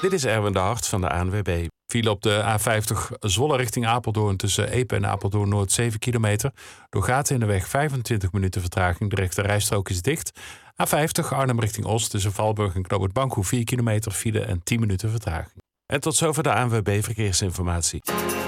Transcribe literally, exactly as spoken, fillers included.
Dit is Erwin de Hart van de A N W B. File op de A vijftig Zwolle richting Apeldoorn tussen Epe en Apeldoorn Noord zeven kilometer. Door gaten in de weg vijfentwintig minuten vertraging. De rechte rijstrook is dicht. A vijftig Arnhem richting Oost tussen Valburg en Knoop het Bankhoef vier kilometer file en tien minuten vertraging. En tot zover de A N W B Verkeersinformatie.